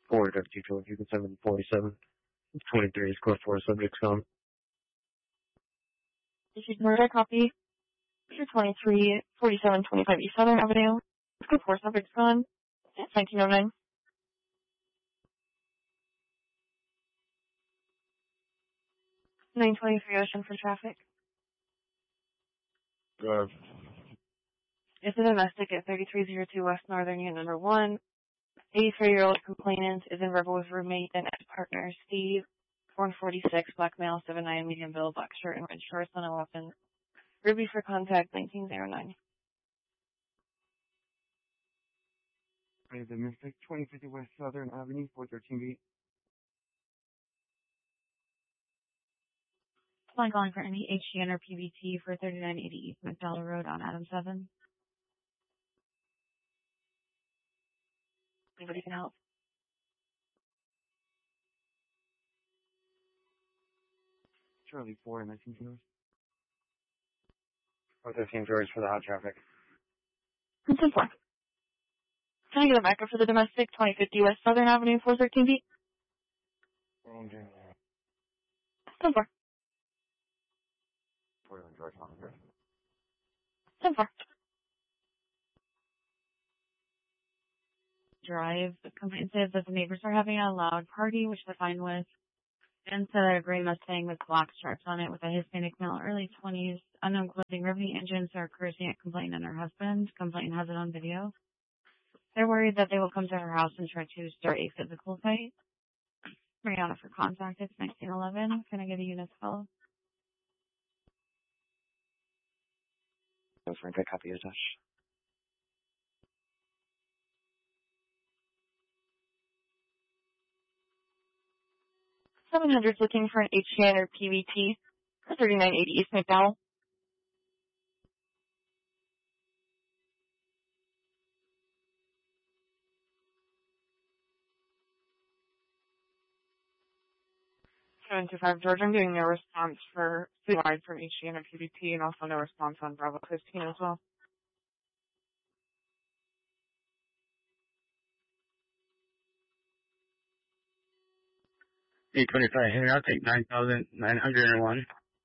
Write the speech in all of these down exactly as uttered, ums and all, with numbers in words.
Ford F two twelve, Yukon seven forty-seven. twenty-three is code four, subjects gone. This is murder copy. twenty-three forty-seven twenty-five East Southern Avenue. Code four, subjects gone. It's nineteen oh nine. nine twenty-three Ocean for traffic. Uh, It's a domestic at thirty-three oh two West Northern Unit Number one. eighty-three-year-old complainant is in verbal with roommate and ex-partner Steve. one forty-six, black male, seven nine, medium build, black shirt and red shorts on a weapon. Ruby for contact, nineteen oh nine. Domestic, twenty fifty West Southern Avenue, four thirteen B. I'm calling for any H G N or P B T for thirty-nine eighty East McDowell Road on Adam seven. Anybody can help? Charlie four, nineteen George. four thirteen George for the hot traffic. ten four. Can I get a backup for the domestic, twenty fifty West Southern Avenue, four thirteen B? ten four. Portland, George, on here. ten four. Drive. The complaint says that the neighbors are having a loud party, which they're fine with. And so a gray Mustang with black stripes on it with a Hispanic male, early twenties, unknown clothing, riveting engines are cursing at complainant and her husband. Complainant has it on video. They're worried that they will come to her house and try to start a physical fight. Mariana for contact. It's nineteen eleven. Can I get a unit call? So Frank, I copy attached. seven hundred looking for an H G N or P V T for thirty-nine eighty East McDowell. seven two five George, I'm getting no response for citywide from H G N or P V T and also no response on Bravo fifteen as well. eight twenty-five, hey, I'll take nine thousand nine hundred one.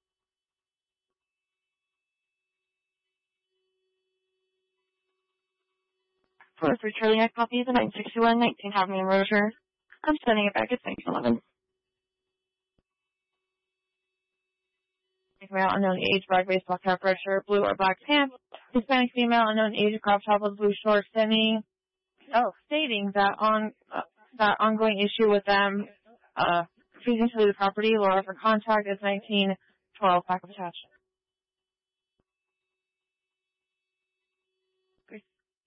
four three Charlie, I copy the nine sixty-one, nineteen Avenue in Rozier. I'm sending it back. It's nineteen eleven. Male, unknown age, black base, black cap, red shirt, blue or black pants. Hispanic female, unknown age, crop top with blue shorts, semi. Oh, stating that on uh, that ongoing issue with them uh, refusing to leave the property. Laura for contact is nineteen twelve. Back of attached.